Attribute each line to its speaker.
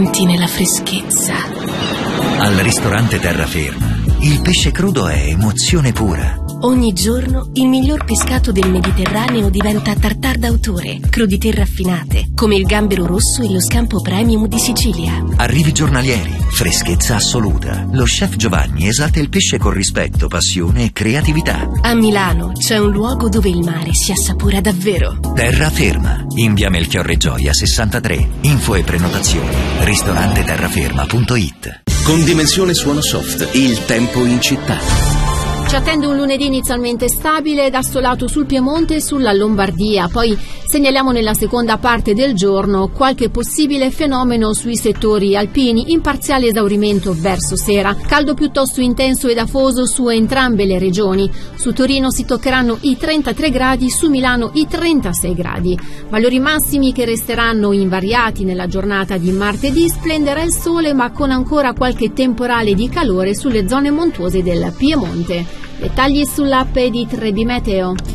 Speaker 1: senti nella freschezza.
Speaker 2: Al ristorante Terraferma il pesce crudo è emozione pura.
Speaker 1: Ogni giorno il miglior pescato del Mediterraneo diventa tartare d'autore, crudité raffinate, come il gambero rosso e lo scampo premium di Sicilia.
Speaker 2: Arrivi giornalieri, freschezza assoluta. Lo chef Giovanni esalta il pesce con rispetto, passione e creatività.
Speaker 1: A Milano c'è un luogo dove il mare si assapora davvero.
Speaker 2: Terraferma, in via Melchiorre Gioia 63. Info e prenotazioni ristoranteterraferma.it.
Speaker 3: Con Dimensione Suono Soft, il tempo in città.
Speaker 4: Ci attende un lunedì inizialmente stabile ed assolato sul Piemonte e sulla Lombardia. Poi segnaliamo nella seconda parte del giorno qualche possibile fenomeno sui settori alpini, in parziale esaurimento verso sera. Caldo piuttosto intenso ed afoso su entrambe le regioni. Su Torino si toccheranno i 33 gradi, su Milano i 36 gradi. Valori massimi che resteranno invariati nella giornata di martedì. Splenderà il sole, ma con ancora qualche temporale di calore sulle zone montuose del Piemonte. Dettagli sull'app di Trebi Meteo.